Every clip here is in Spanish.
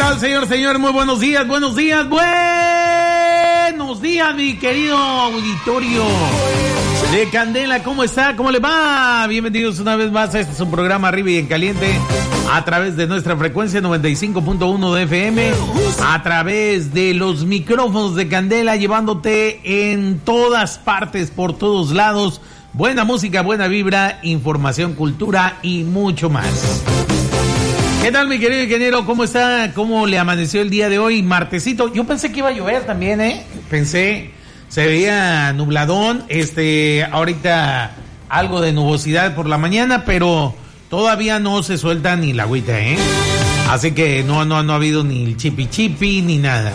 tal, señor? Muy buenos días, mi querido auditorio de Candela. ¿Cómo está? ¿Cómo le va? Bienvenidos una vez más. Este es un programa Arriba y en Caliente a través de nuestra frecuencia 95.1 de FM, a través de los micrófonos de Candela, llevándote en todas partes, por todos lados, buena música, buena vibra, información, cultura y mucho más. ¿Qué tal, mi querido ingeniero? ¿Cómo está? ¿Cómo le amaneció el día de hoy? Martesito. Yo pensé que iba a llover también, Pensé, se veía nubladón, ahorita algo de nubosidad por la mañana, pero todavía no se suelta ni la agüita, Así que no ha habido ni el chipi ni nada.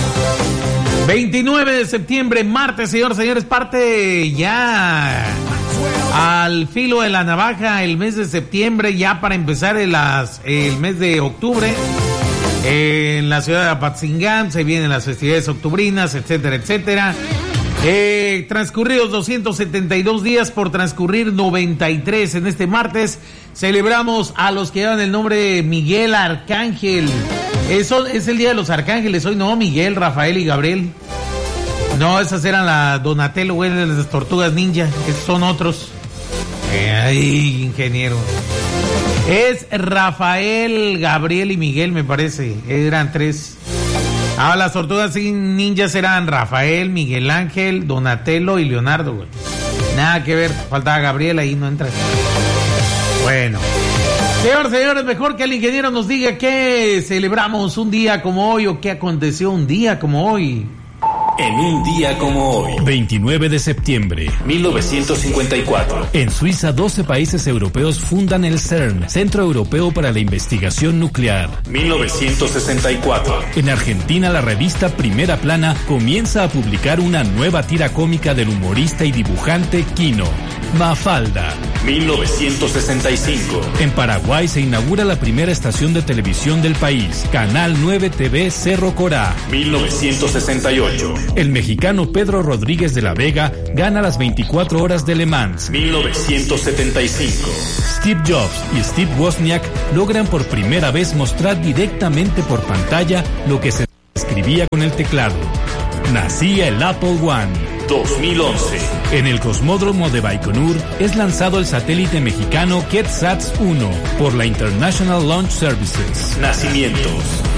29 de septiembre, martes, señores, parte ya al filo de la navaja el mes de septiembre, ya para empezar el mes de octubre. En la ciudad de Apatzingán se vienen las festividades octubrinas, etcétera. Transcurridos 272 días por transcurrir 93 en este martes. Celebramos a los que llevan el nombre de Miguel Arcángel. Eso es el día de los arcángeles. Hoy no, Miguel, Rafael y Gabriel. No, esas eran la Donatello, las tortugas ninja. Esos son otros. Ay, ingeniero. Es Rafael, Gabriel y Miguel, me parece. Eran tres. Las tortugas ninjas eran Rafael, Miguel Ángel, Donatello y Leonardo, güey. Nada que ver, faltaba Gabriel, ahí no entra. Bueno. Señores, mejor que el ingeniero nos diga qué celebramos un día como hoy o qué aconteció un día como hoy. En un día como hoy, 29 de septiembre, 1954. En Suiza, 12 países europeos fundan el CERN, Centro Europeo para la Investigación Nuclear. 1964. En Argentina, la revista Primera Plana comienza a publicar una nueva tira cómica del humorista y dibujante Quino, Mafalda. 1965. En Paraguay se inaugura la primera estación de televisión del país, Canal 9 TV Cerro Corá. 1968. El mexicano Pedro Rodríguez de la Vega gana las 24 horas de Le Mans. 1975. Steve Jobs y Steve Wozniak logran por primera vez mostrar directamente por pantalla lo que se escribía con el teclado. Nacía el Apple One. 2011. En el cosmódromo de Baikonur es lanzado el satélite mexicano QuetzSat-1 por la International Launch Services. Nacimientos: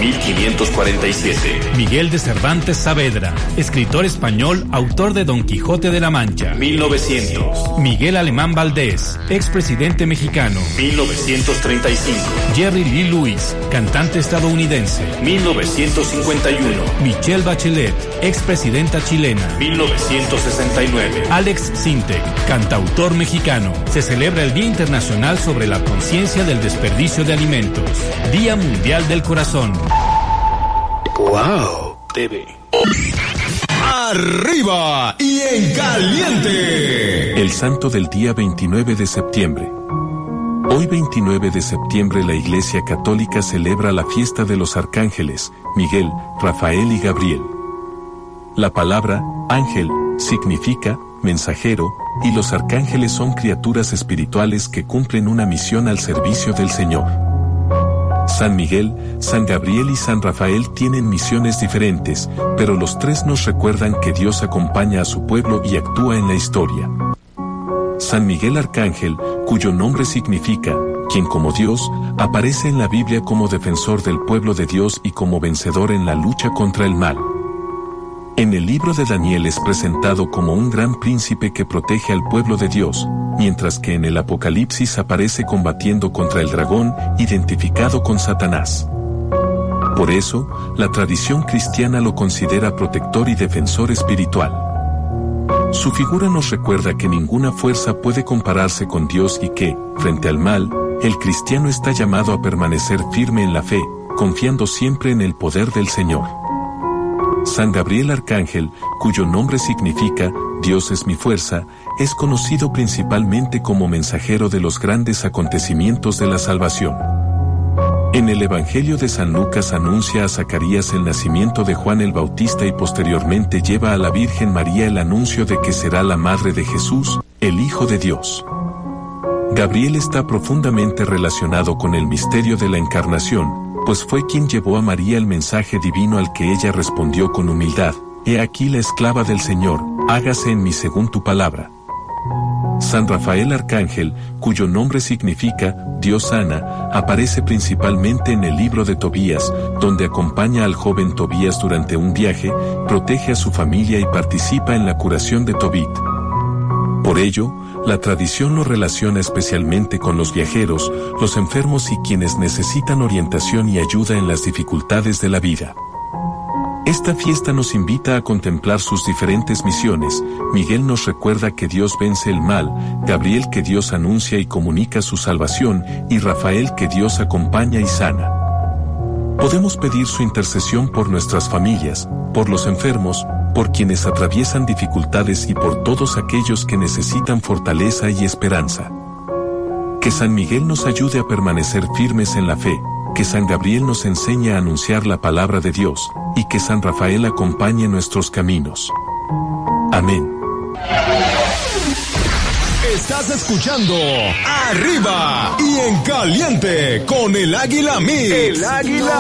1547. Miguel de Cervantes Saavedra, escritor español, autor de Don Quijote de la Mancha. 1900. Miguel Alemán Valdés, expresidente mexicano. 1935. Jerry Lee Lewis, cantante estadounidense. 1951. Michelle Bachelet, expresidenta chilena. 1969. Alex Sintek, cantautor mexicano. Se celebra el Día Internacional sobre la Conciencia del Desperdicio de Alimentos. Día Mundial del Corazón. Wow TV. Arriba y en caliente. El santo del día 29 de septiembre. Hoy 29 de septiembre la Iglesia Católica celebra la fiesta de los arcángeles, Miguel, Rafael y Gabriel. La palabra ángel significa mensajero, y los arcángeles son criaturas espirituales que cumplen una misión al servicio del Señor. San Miguel, San Gabriel y San Rafael tienen misiones diferentes, pero los tres nos recuerdan que Dios acompaña a su pueblo y actúa en la historia. San Miguel Arcángel, cuyo nombre significa quien como Dios, aparece en la Biblia como defensor del pueblo de Dios y como vencedor en la lucha contra el mal. En el libro de Daniel es presentado como un gran príncipe que protege al pueblo de Dios, mientras que en el Apocalipsis aparece combatiendo contra el dragón, identificado con Satanás. Por eso, la tradición cristiana lo considera protector y defensor espiritual. Su figura nos recuerda que ninguna fuerza puede compararse con Dios y que, frente al mal, el cristiano está llamado a permanecer firme en la fe, confiando siempre en el poder del Señor. San Gabriel Arcángel, cuyo nombre significa Dios es mi fuerza, es conocido principalmente como mensajero de los grandes acontecimientos de la salvación. En el Evangelio de San Lucas anuncia a Zacarías el nacimiento de Juan el Bautista y posteriormente lleva a la Virgen María el anuncio de que será la madre de Jesús, el Hijo de Dios. Gabriel está profundamente relacionado con el misterio de la encarnación, pues fue quien llevó a María el mensaje divino al que ella respondió con humildad: He aquí la esclava del Señor, hágase en mí según tu palabra. San Rafael Arcángel, cuyo nombre significa Dios sana, aparece principalmente en el libro de Tobías, donde acompaña al joven Tobías durante un viaje, protege a su familia y participa en la curación de Tobit. Por ello, la tradición lo relaciona especialmente con los viajeros, los enfermos y quienes necesitan orientación y ayuda en las dificultades de la vida. Esta fiesta nos invita a contemplar sus diferentes misiones. Miguel nos recuerda que Dios vence el mal, Gabriel que Dios anuncia y comunica su salvación, y Rafael que Dios acompaña y sana. Podemos pedir su intercesión por nuestras familias, por los enfermos, por quienes atraviesan dificultades y por todos aquellos que necesitan fortaleza y esperanza. Que San Miguel nos ayude a permanecer firmes en la fe, que San Gabriel nos enseñe a anunciar la palabra de Dios, y que San Rafael acompañe nuestros caminos. Amén. Estás escuchando Arriba y en Caliente con el Águila Mix. El Águila